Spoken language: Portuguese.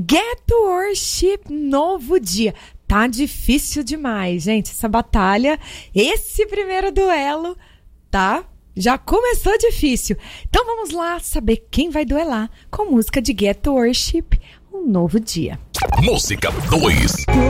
Get Worship, novo dia. Tá difícil demais, gente, essa batalha. Esse primeiro duelo, tá? Já começou difícil. Então vamos lá saber quem vai duelar com música de Get Worship, um novo dia. Música 2.